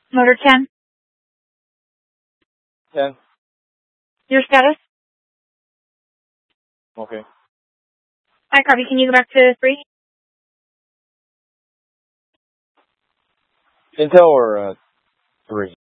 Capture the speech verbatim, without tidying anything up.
Motor ten. ten. Your status? Okay. Hi, copy. Can you go back to three? Intel or uh, three?